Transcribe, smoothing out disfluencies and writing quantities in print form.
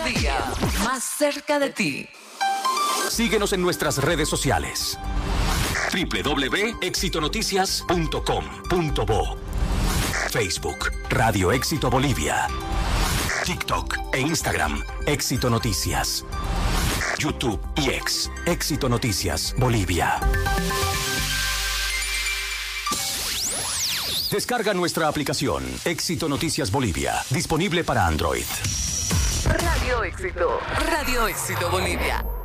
día, más cerca de ti. Síguenos en nuestras redes sociales. www.exitonoticias.com.bo Facebook, Radio Éxito Bolivia. TikTok e Instagram, Éxito Noticias. YouTube y X, Éxito Noticias Bolivia. Descarga nuestra aplicación, Éxito Noticias Bolivia, disponible para Android. Radio Éxito Bolivia.